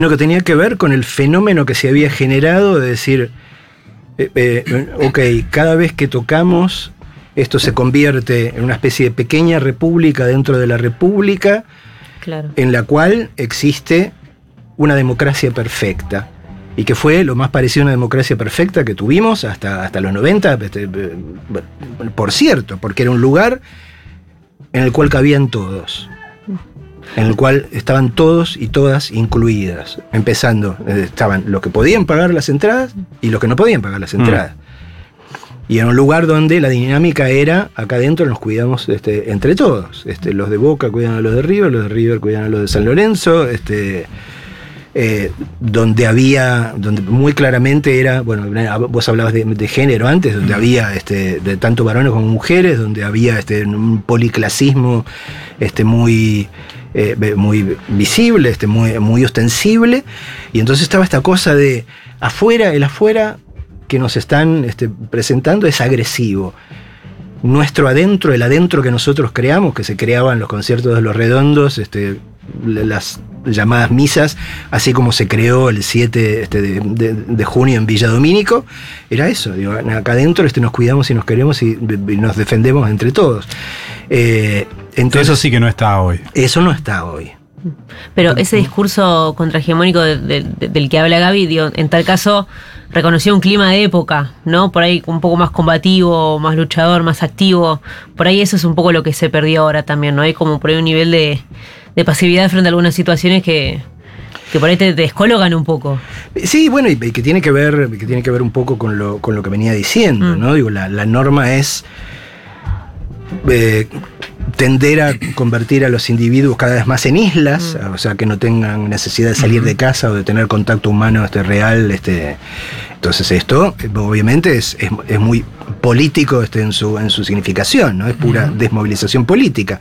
Lo que tenía que ver con el fenómeno que se había generado de decir, ok, cada vez que tocamos, esto se convierte en una especie de pequeña república dentro de la república, claro, en la cual existe una democracia perfecta. Y que fue lo más parecido a una democracia perfecta que tuvimos hasta los 90, por cierto, porque era un lugar en el cual cabían todos, en el cual estaban todos y todas incluidas, empezando, estaban los que podían pagar las entradas y los que no podían pagar las entradas. Y en un lugar donde la dinámica era, acá adentro nos cuidamos entre todos, los de Boca cuidan a los de River cuidan a los de San Lorenzo, donde muy claramente era, bueno, vos hablabas de género antes, donde había de tanto varones como mujeres, donde había un policlasismo muy visible, muy ostensible, y entonces estaba esta cosa de el afuera que nos están presentando es agresivo. Nuestro adentro, el adentro que nosotros creamos, que se creaban los conciertos de Los Redondos, las llamadas misas, así como se creó el 7 de junio en Villa Domínico, era eso, digo, acá adentro nos cuidamos y nos queremos y nos defendemos entre todos. Entonces, eso sí que no está hoy. Eso no está hoy. Pero ese discurso contrahegemónico del que habla Gaby, digo, en tal caso reconoció un clima de época, ¿no? Por ahí un poco más combativo, más luchador, más activo. Por ahí eso es un poco lo que se perdió ahora también, ¿no? Hay como por ahí un nivel de pasividad frente a algunas situaciones que por ahí te descolocan un poco. Sí, bueno, y que tiene que ver un poco con lo que venía diciendo, ¿no? Digo, la norma es tender a convertir a los individuos cada vez más en islas, o sea, que no tengan necesidad de salir de casa o de tener contacto humano real. Entonces esto, obviamente, es muy político en su significación, ¿no? Es pura desmovilización política.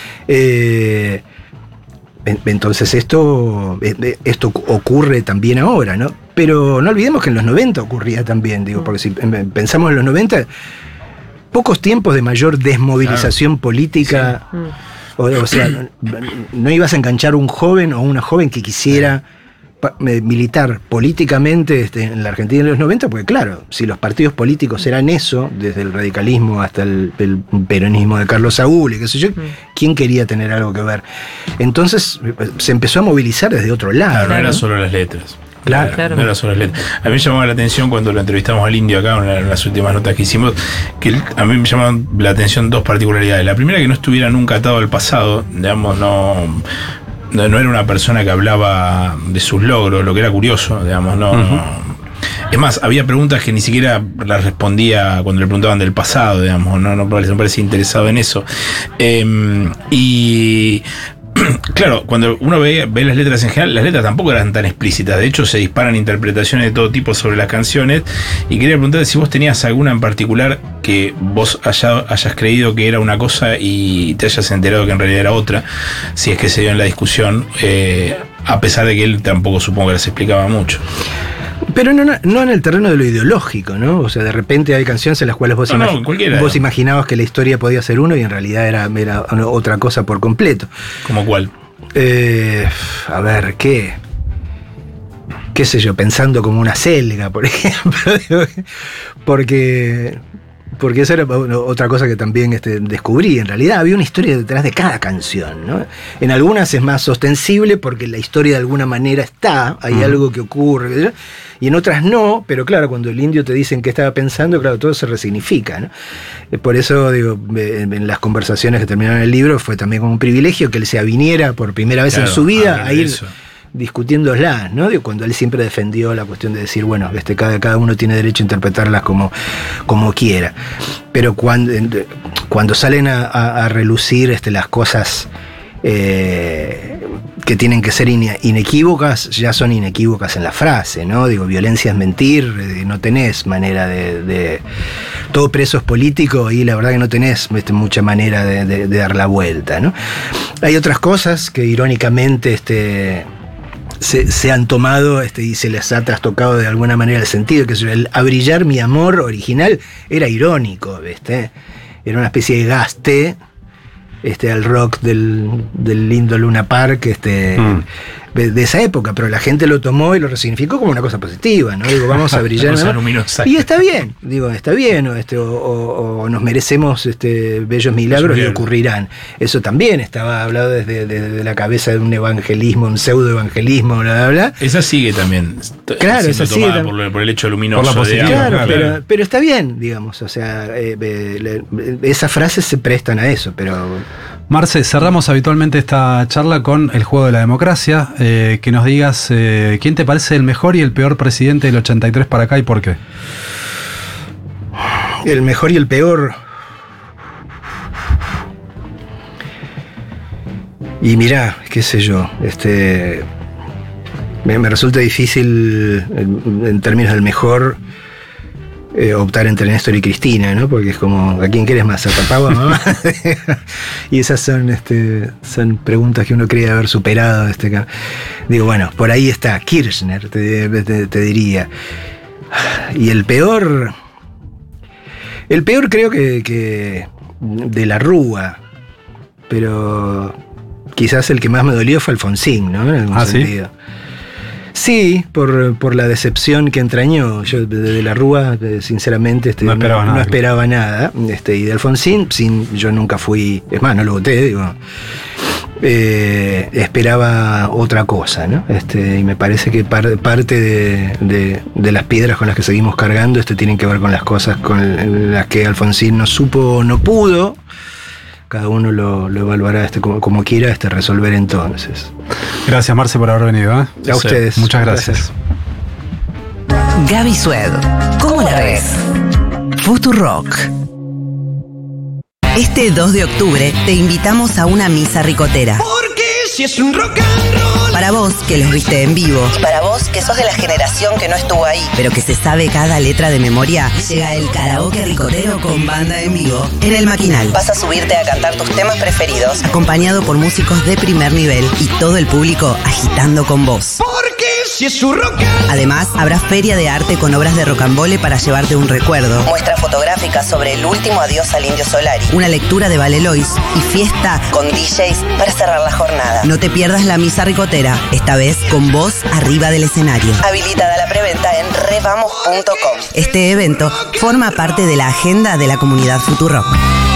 Entonces esto ocurre también ahora, ¿no? Pero no olvidemos que en los 90 ocurría también, digo, porque si pensamos en los 90, pocos tiempos de mayor desmovilización política, sí. O sea, no ibas a enganchar un joven o una joven que quisiera militar políticamente en la Argentina en los 90, porque claro, si los partidos políticos eran eso, desde el radicalismo hasta el peronismo de Carlos Saúl y qué sé yo, ¿quién quería tener algo que ver? Entonces se empezó a movilizar desde otro lado. Claro, no era solo las letras. Claro. No era solo las letras. A mí me llamaba la atención cuando lo entrevistamos al Indio acá en las últimas notas que hicimos, que a mí me llamaban la atención dos particularidades. La primera, que no estuviera nunca atado al pasado, digamos, no era una persona que hablaba de sus logros, lo que era curioso, digamos, no. Es más, había preguntas que ni siquiera las respondía cuando le preguntaban del pasado, digamos, no parecía interesado en eso. Y claro, cuando uno ve las letras en general, las letras tampoco eran tan explícitas. De hecho, se disparan interpretaciones de todo tipo sobre las canciones. Y quería preguntarte si vos tenías alguna en particular que vos hayas creído que era una cosa y te hayas enterado que en realidad era otra, si es que se dio en la discusión, a pesar de que él tampoco supongo que las explicaba mucho. Pero no en el terreno de lo ideológico, ¿no? O sea, de repente hay canciones en las cuales vos imaginabas que la historia podía ser uno y en realidad era otra cosa por completo. ¿Cómo cuál? A ver, ¿qué sé yo? Pensando como una selga, por ejemplo. Porque esa era otra cosa que también descubrí. En realidad había una historia detrás de cada canción, ¿no? En algunas es más ostensible porque la historia de alguna manera está, hay algo que ocurre, y en otras no, pero claro, cuando el Indio te dicen qué estaba pensando, claro, todo se resignifica, ¿no? Por eso, digo, en las conversaciones que terminaron el libro fue también como un privilegio que él se aviniera por primera vez en su vida a ir discutiéndolas, ¿no? Digo, cuando él siempre defendió la cuestión de decir, bueno, cada uno tiene derecho a interpretarlas como quiera. Pero cuando salen a relucir las cosas que tienen que ser inequívocas, ya son inequívocas en la frase, ¿no? Digo, violencia es mentir, no tenés manera de todo preso es político y la verdad que no tenés mucha manera de dar la vuelta, ¿no? Hay otras cosas que irónicamente se han tomado y se les ha trastocado de alguna manera el sentido, que el A brillar mi amor original era irónico, era una especie de gaste al rock del lindo Luna Park, de esa época, pero la gente lo tomó y lo resignificó como una cosa positiva, ¿no? Digo, vamos a brillar. Cosa luminosa. Y está bien, digo, está bien, o nos merecemos bellos milagros y ocurrirán. Eso también estaba hablado desde la cabeza de un evangelismo, un pseudo-evangelismo, bla, bla, bla. Esa sigue también. Claro, esa sigue por el hecho luminoso. Por la positiva, claro. Pero está bien, digamos, o sea, esas frases se prestan a eso, pero... Marce, cerramos habitualmente esta charla con el juego de la democracia. Que nos digas quién te parece el mejor y el peor presidente del 83 para acá y por qué. El mejor y el peor. Y mirá, qué sé yo, me resulta difícil en términos del mejor optar entre Néstor y Cristina, ¿no? Porque es como, ¿a quién querés más? ¿A papá o a mamá? Y esas son preguntas que uno cree haber superado. Digo, bueno, por ahí está Kirchner, te diría. Y el peor creo que de la Rúa, pero quizás el que más me dolió fue Alfonsín, ¿no? En algún sentido. Sí, por la decepción que entrañó. Yo de la Rúa, sinceramente, no esperaba nada. Y de Alfonsín, yo nunca fui, es más, no lo voté, digo. Esperaba otra cosa, ¿no? Y me parece que parte de las piedras con las que seguimos cargando tienen que ver con las cosas con las que Alfonsín no supo, no pudo. Cada uno lo evaluará como quiera resolver entonces. Gracias, Marce, por haber venido. A ustedes. Muchas gracias. Gaby Sued, ¿cómo la ves? Futurock. Este 2 de octubre te invitamos a una misa ricotera. Porque si es un rock and roll. Para vos que los viste en vivo y para vos que sos de la generación que no estuvo ahí, pero que se sabe cada letra de memoria, llega el karaoke ricotero con banda en vivo en el Maquinal. Vas a subirte a cantar tus temas preferidos, acompañado por músicos de primer nivel y todo el público agitando con vos. Porque si es un rock and roll. Además, habrá feria de arte con obras de rocambole para llevarte un recuerdo, muestra fotográfica sobre el último adiós al Indio Solari, una lectura de Vale Lois y fiesta con DJs para cerrar la jornada. No te pierdas la misa ricotera, esta vez con vos arriba del escenario. Habilitada la preventa en revamos.com. Este evento forma parte de la agenda de la comunidad Futurock.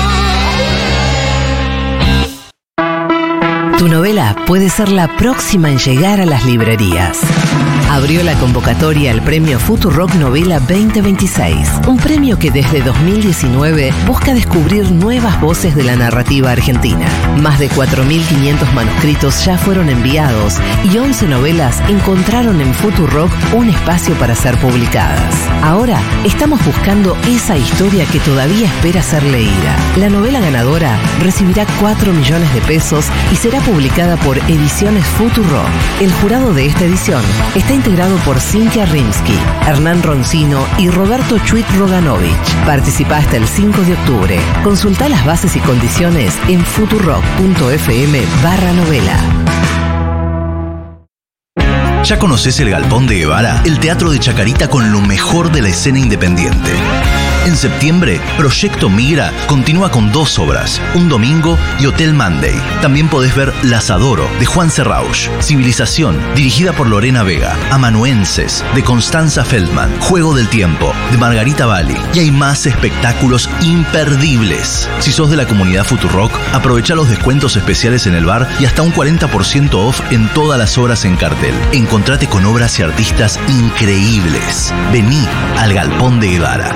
Tu novela puede ser la próxima en llegar a las librerías. Abrió la convocatoria al premio Futurock Novela 2026, un premio que desde 2019 busca descubrir nuevas voces de la narrativa argentina. Más de 4.500 manuscritos ya fueron enviados y 11 novelas encontraron en Futurock un espacio para ser publicadas. Ahora estamos buscando esa historia que todavía espera ser leída. La novela ganadora recibirá 4 millones de pesos y será publicada por Ediciones Futurock. El jurado de esta edición está integrado por Cintia Rimsky, Hernán Roncino y Roberto Chuit Roganovich. Participa hasta el 5 de octubre. Consulta las bases y condiciones en futurock.fm/novela. ¿Ya conoces el Galpón de Guevara? El teatro de Chacarita con lo mejor de la escena independiente. En septiembre, Proyecto Migra continúa con 2 obras, Un Domingo y Hotel Monday. También podés ver Las Adoro, de Juan Serrauch, Civilización, dirigida por Lorena Vega, Amanuenses, de Constanza Feldman, Juego del Tiempo, de Margarita Bali. Y hay más espectáculos imperdibles. Si sos de la comunidad Futurock, aprovecha los descuentos especiales en el bar y hasta un 40% off en todas las obras en cartel. Encontrate con obras y artistas increíbles. Vení al Galpón de Guevara.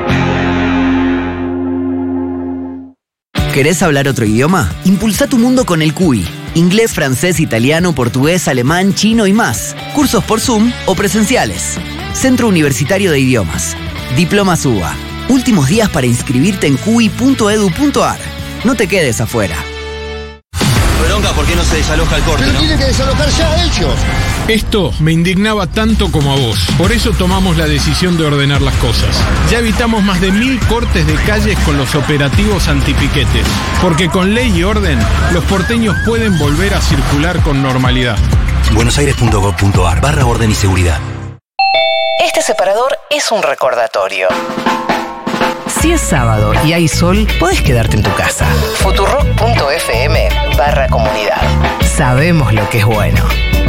¿Querés hablar otro idioma? Impulsa tu mundo con el CUI. Inglés, francés, italiano, portugués, alemán, chino y más. Cursos por Zoom o presenciales. Centro Universitario de Idiomas. Diplomas UBA. Últimos días para inscribirte en cui.edu.ar. No te quedes afuera. Bronca, ¿por qué no se desaloja el corte, no? Tiene que desalojar ya ellos. Esto me indignaba tanto como a vos. Por eso tomamos la decisión de ordenar las cosas. Ya evitamos más de 1000 cortes de calles con los operativos antipiquetes. Porque con ley y orden, los porteños pueden volver a circular con normalidad. buenosaires.gov.ar/orden y seguridad. Este separador es un recordatorio. Si es sábado y hay sol, podés quedarte en tu casa. Futurock.fm/comunidad. Sabemos lo que es bueno.